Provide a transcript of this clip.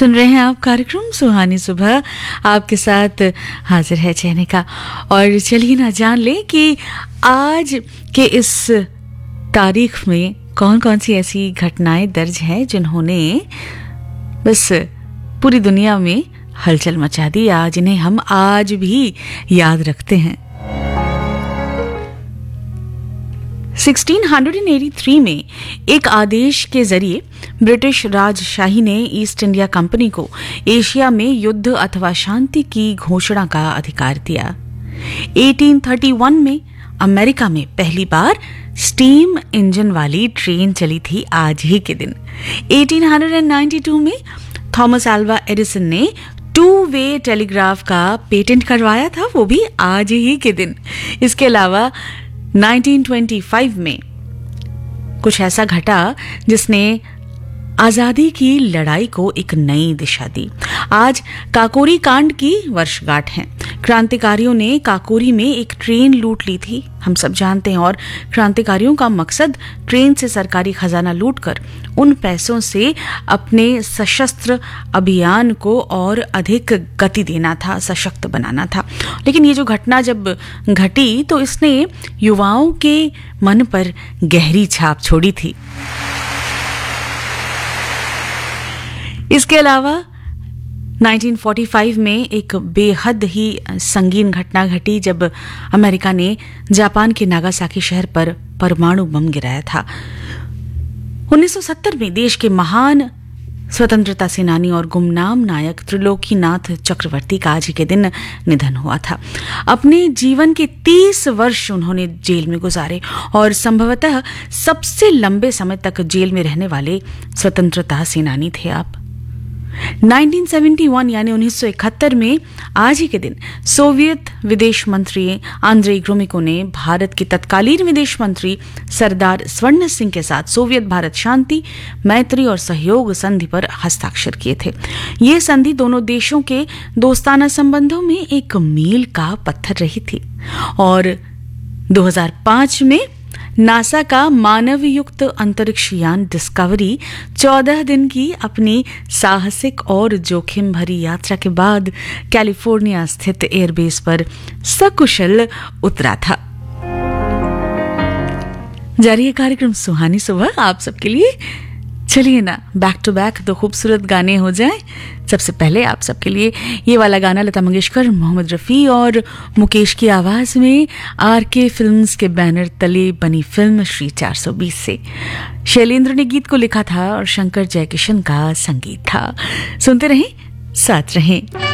सुन रहे हैं आप कार्यक्रम सुहानी सुबह, आपके साथ हाजिर है चैनिका। और चलिए ना जान लें कि आज के इस तारीख में कौन कौन सी ऐसी घटनाएं दर्ज हैं जिन्होंने बस पूरी दुनिया में हलचल मचा दी, जिन्हें हम आज भी याद रखते हैं। 1683 में एक आदेश के जरिए ब्रिटिश राजशाही ने ईस्ट इंडिया कंपनी को एशिया में युद्ध अथवा शांति की घोषणा का अधिकार दिया। 1831 में अमेरिका में पहली बार स्टीम इंजन वाली ट्रेन चली थी आज ही के दिन। 1892 में थॉमस अल्वा एडिसन ने टू वे टेलीग्राफ का पेटेंट करवाया था, वो भी आज ही के दिन। इसके अलावा 1925 में कुछ ऐसा घटा जिसने आजादी की लड़ाई को एक नई दिशा दी। आज काकोरी कांड की वर्षगांठ है। क्रांतिकारियों ने काकोरी में एक ट्रेन लूट ली थी, हम सब जानते हैं। और क्रांतिकारियों का मकसद ट्रेन से सरकारी खजाना लूटकर उन पैसों से अपने सशस्त्र अभियान को और अधिक गति देना था, सशक्त बनाना था। लेकिन ये जो घटना जब घटी तो इसने युवाओं के मन पर गहरी छाप छोड़ी थी। इसके अलावा 1945 में एक बेहद ही संगीन घटना घटी जब अमेरिका ने जापान के नागासाकी शहर पर परमाणु बम गिराया था। 1970 में देश के महान स्वतंत्रता सेनानी और गुमनाम नायक त्रिलोकीनाथ चक्रवर्ती का आज के दिन निधन हुआ था। अपने जीवन के 30 वर्ष उन्होंने जेल में गुजारे और संभवतः सबसे लंबे समय तक जेल में रहने वाले स्वतंत्रता सेनानी थे आप। 1971 यानी 1971 में आज ही के दिन सोवियत विदेश मंत्री आंद्रेई ग्रोमिको ने भारत के तत्कालीन विदेश मंत्री सरदार स्वर्ण सिंह के साथ सोवियत भारत शांति, मैत्री और सहयोग संधि पर हस्ताक्षर किए थे। ये संधि दोनों देशों के दोस्ताना संबंधों में एक मील का पत्थर रही थी। और 2005 में नासा का मानव युक्त अंतरिक्ष यान डिस्कवरी 14 दिन की अपनी साहसिक और जोखिम भरी यात्रा के बाद कैलिफोर्निया स्थित एयरबेस पर सकुशल उतरा था। जारी है कार्यक्रम सुहानी सुबह आप सबके लिए। चलिए ना बैक टू बैक दो खूबसूरत गाने हो जाएं। सबसे पहले आप सबके लिए ये वाला गाना लता मंगेशकर, मोहम्मद रफ़ी और मुकेश की आवाज में आरके फिल्म्स के बैनर तले बनी फिल्म श्री 420 से। शैलेंद्र ने गीत को लिखा था और शंकर जयकिशन का संगीत था। सुनते रहें, साथ रहें।